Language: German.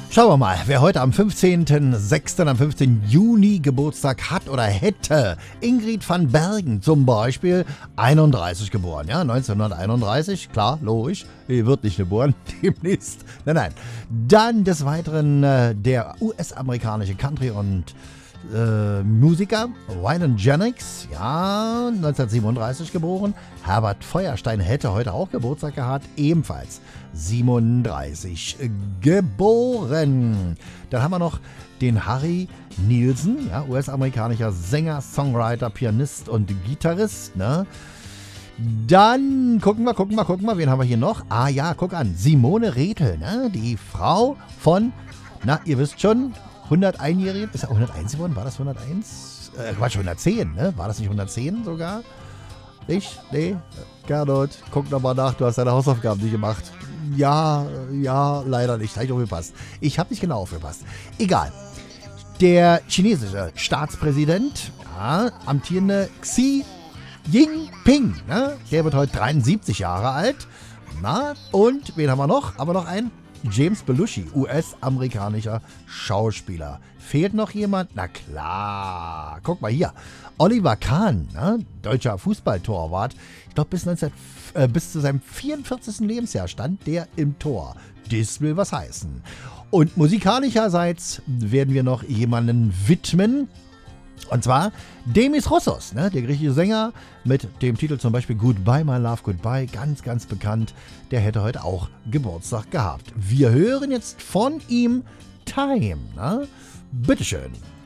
Schauen wir mal, wer heute am 15.06., am 15. Juni Geburtstag hat oder hätte. Ingrid van Bergen zum Beispiel, 31 geboren, ja, 1931, klar, logisch, die wird nicht geboren, demnächst, nein. Dann des Weiteren der US-amerikanische Country- und Musiker Waylon Jennings, ja, 1937 geboren. Herbert Feuerstein hätte heute auch Geburtstag gehabt, ebenfalls 37 geboren. Dann haben wir noch den Harry Nilsson, ja, US-amerikanischer Sänger, Songwriter, Pianist und Gitarrist, ne? Dann gucken wir, wen haben wir hier noch? Ah ja, guck an, Simone Rethel, ne? Die Frau von, na, ihr wisst schon, 101-Jährigen, ist er 101 geworden? War das 101? Quatsch, 110, ne? War das nicht 110 sogar? Nicht? Nee? Gernot, guck nochmal nach, du hast deine Hausaufgaben nicht gemacht. Ja, leider nicht. Habe ich aufgepasst. Ich habe nicht genau aufgepasst. Egal. Der chinesische Staatspräsident, ja, amtierende Xi Jinping, ne? Der wird heute 73 Jahre alt. Na, und wen haben wir noch? Aber noch einen? James Belushi, US-amerikanischer Schauspieler. Fehlt noch jemand? Na klar. Guck mal hier. Oliver Kahn, ne? Deutscher Fußballtorwart. Ich glaube, bis zu seinem 44. Lebensjahr stand der im Tor. Das will was heißen. Und musikalischerseits werden wir noch jemanden widmen. Und zwar Demis Roussos, ne, der griechische Sänger mit dem Titel zum Beispiel Goodbye, My Love, Goodbye, ganz, ganz bekannt. Der hätte heute auch Geburtstag gehabt. Wir hören jetzt von ihm Time. Ne? Bitteschön.